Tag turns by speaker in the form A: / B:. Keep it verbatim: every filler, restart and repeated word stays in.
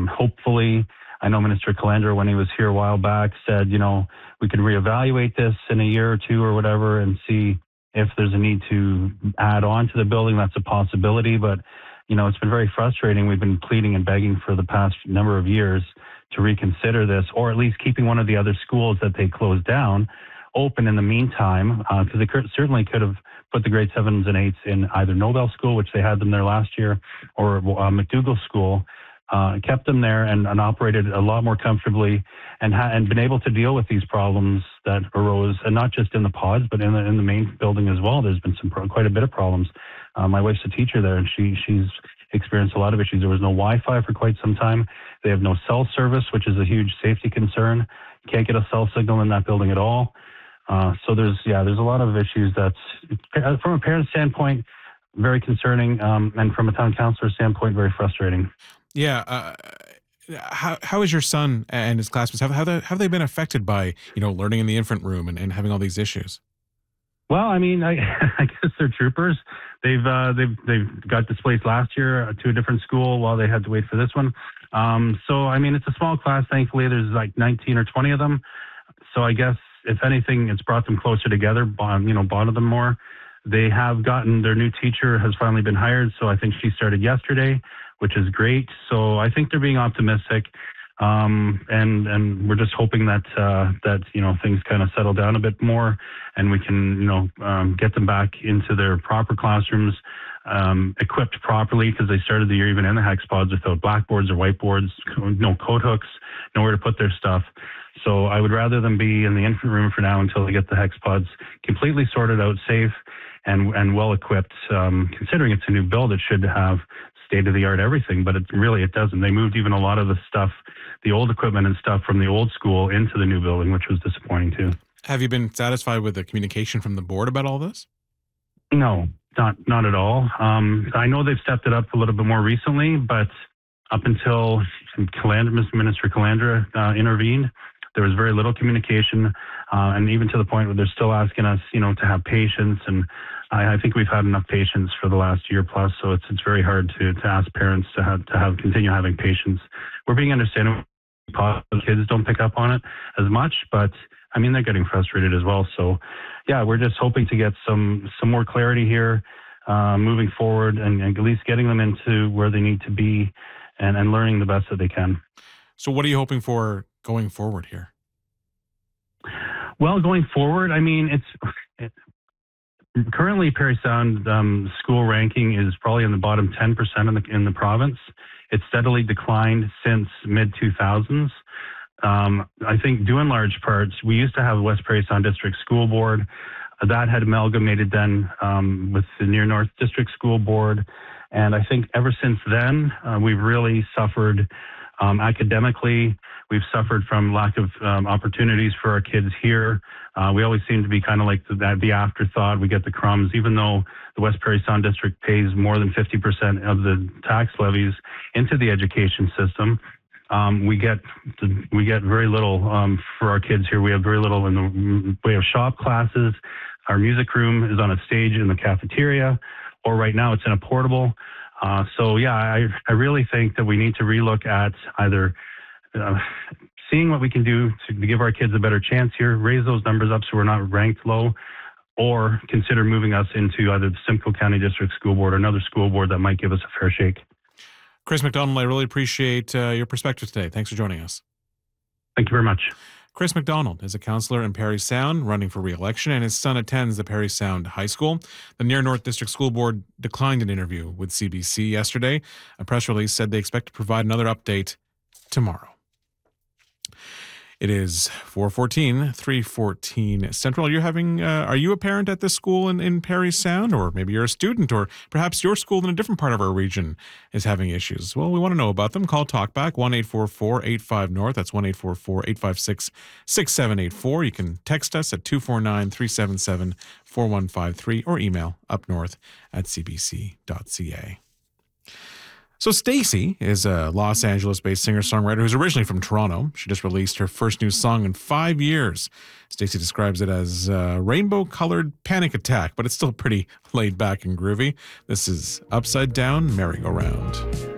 A: Um, hopefully, I know Minister Calandra, when he was here a while back, said, you know, we can reevaluate this in a year or two or whatever and see if there's a need to add on to the building. That's a possibility. But, you know, it's been very frustrating. We've been pleading and begging for the past number of years to reconsider this, or at least keeping one of the other schools that they closed down open in the meantime, because uh, they could, certainly could have put the grade sevens and eights in either Nobel School, which they had them there last year, or uh, McDougall School, uh, kept them there and, and operated a lot more comfortably and, ha- and been able to deal with these problems that arose, and not just in the pods, but in the, in the main building as well. There's been some pro- quite a bit of problems. Uh, my wife's a teacher there, and she she's experienced a lot of issues. There was no Wi-Fi for quite some time. They have no cell service, which is a huge safety concern. You can't get a cell signal in that building at all. Uh, so there's, yeah, there's a lot of issues that's, from a parent standpoint, very concerning, um, and from a town councillor standpoint, very frustrating.
B: Yeah. Uh, how how is your son and his classmates, have, have, they, have they been affected by, you know, learning in the infant room and, and having all these issues?
A: Well, I mean, I, I guess they're troopers. They've uh, they've they've got displaced last year to a different school while they had to wait for this one. Um, so I mean, it's a small class. Thankfully, there's like nineteen or twenty of them. So I guess if anything, it's brought them closer together. Bond, you know, bonded them more. They have gotten, their new teacher has finally been hired. So I think she started yesterday, which is great. So I think they're being optimistic. Um, and, and we're just hoping that, uh, that, you know, things kind of settle down a bit more and we can, you know, um, get them back into their proper classrooms, um, equipped properly, because they started the year even in the hex pods without blackboards or whiteboards, no code hooks, nowhere to put their stuff. So I would rather them be in the infant room for now until they get the hex pods completely sorted out, safe and, and well equipped. Um, considering it's a new build, it should have state-of-the-art everything, but it really, it doesn't. They moved even a lot of the stuff, the old equipment and stuff from the old school into the new building, which was disappointing too.
B: Have you been satisfied with the communication from the board about all this?
A: No, not not at all. Um, I know they've stepped it up a little bit more recently, but up until Calandra, Minister Calandra uh, intervened, there was very little communication, uh, and even to the point where they're still asking us, you know, to have patience. And I, I think we've had enough patience for the last year plus, so it's it's very hard to to ask parents to have to have continue having patience. We're being understanding. Kids don't pick up on it as much, but I mean, they're getting frustrated as well. So yeah, we're just hoping to get some some more clarity here, uh, moving forward, and, and at least getting them into where they need to be and, and learning the best that they can.
B: So what are you hoping for going forward here?
A: Well, going forward, I mean, it's it, currently Parry Sound um, school ranking is probably in the bottom ten percent in the in the province. It's steadily declined since mid two thousands. Um, I think due in large parts, we used to have West Parry Sound District School Board. That had amalgamated then um, with the Near North District School Board. And I think ever since then, uh, we've really suffered um, academically. We've suffered from lack of um, opportunities for our kids here. Uh, we always seem to be kind of like the, the afterthought. We get the crumbs, even though the West Parry Sound District pays more than fifty percent of the tax levies into the education system. Um, we get we get very little um, for our kids here. We have very little in the way of shop classes. Our music room is on a stage in the cafeteria, or right now it's in a portable. Uh, so yeah, I, I really think that we need to relook at either uh, seeing what we can do to, to give our kids a better chance here, raise those numbers up so we're not ranked low, or consider moving us into either the Simcoe County District School Board or another school board that might give us a fair shake.
B: Chris McDonald, I really appreciate uh, your perspective today. Thanks for joining us.
A: Thank you very much.
B: Chris McDonald is a counselor in Parry Sound running for re-election, and his son attends the Parry Sound High School. The Near North District School Board declined an interview with C B C yesterday. A press release said they expect to provide another update tomorrow. It is four fourteen, three fourteen Central. Are you having? Uh, are you a parent at this school in, in Parry Sound, or maybe you're a student, or perhaps your school in a different part of our region is having issues? Well, we want to know about them. Call Talkback one eight four four eight five North. That's one eight four four eight five six six seven eight four. You can text us at two four nine three seven seven four one five three or email upnorth at c b c dot c a. So Stacey is a Los Angeles-based singer-songwriter who's originally from Toronto. She just released her first new song in five years. Stacey describes it as a rainbow-colored panic attack, but it's still pretty laid back and groovy. This is Upside Down Merry-Go-Round.